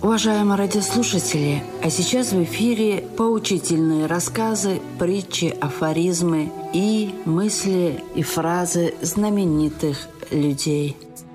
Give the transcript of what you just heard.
Уважаемые радиослушатели, а сейчас в эфире поучительные рассказы, притчи, афоризмы и мысли и фразы знаменитых людей.